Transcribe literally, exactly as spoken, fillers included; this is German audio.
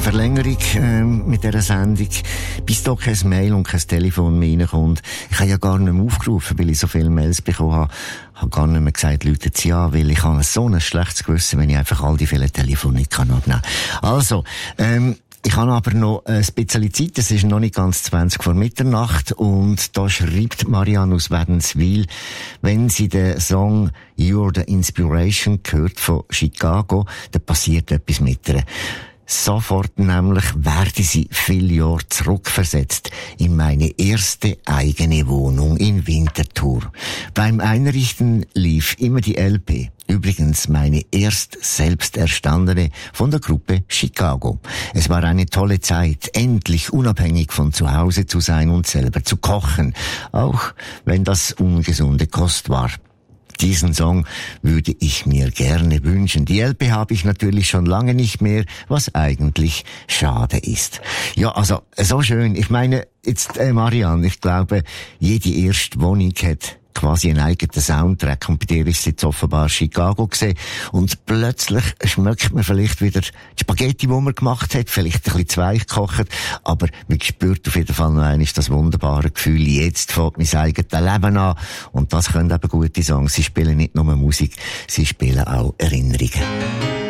Verlängerung ähm, mit dieser Sendung, bis da kein Mail und kein Telefon mehr reinkommt. Ich habe ja gar nicht mehr aufgerufen, weil ich so viele Mails bekommen habe. Ich habe gar nicht mehr gesagt, Leute, ja, weil ich habe so ein schlechtes Gewissen, wenn ich einfach all die vielen Telefone nicht kann abnehmen kann. Also, ähm, ich habe aber noch ein bisschen Zeit, es ist noch nicht ganz zwanzig vor Mitternacht und da schreibt Marianne aus Wädenswil, wenn sie den Song You're the Inspiration hört von Chicago, dann passiert etwas mit ihr. Sofort nämlich werde sie viele Jahre zurückversetzt in meine erste eigene Wohnung in Winterthur. Beim Einrichten lief immer die L P. Übrigens meine erst selbst erstandene von der Gruppe Chicago. Es war eine tolle Zeit, endlich unabhängig von zu Hause zu sein und selber zu kochen, auch wenn das ungesunde Kost war. Diesen Song würde ich mir gerne wünschen. Die L P habe ich natürlich schon lange nicht mehr, was eigentlich schade ist. Ja, also, so schön. Ich meine, jetzt, äh, Marianne, ich glaube, jede erste Wohnung hat quasi einen eigenen Soundtrack und bei dir ist es jetzt offenbar Chicago gesehen und plötzlich schmeckt man vielleicht wieder die Spaghetti, die man gemacht hat, vielleicht ein bisschen zwei gekocht, aber man spürt auf jeden Fall noch einmal das wunderbare Gefühl, jetzt fängt mein eigenes Leben an und das können eben gute Songs, sie spielen nicht nur Musik, sie spielen auch Erinnerungen.